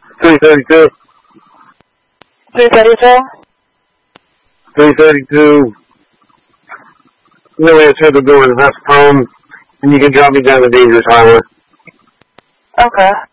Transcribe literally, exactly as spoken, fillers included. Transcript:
three thirty-two. three thirty-two? three thirty-two. No answer the door in West Palm, and you can drop me down the dangerous highway. Okay.